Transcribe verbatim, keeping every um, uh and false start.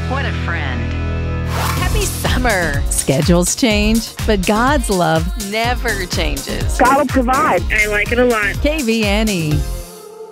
What a friend. Happy summer. Schedules change, but God's love never changes. God will provide. I like it a lot. K V N E.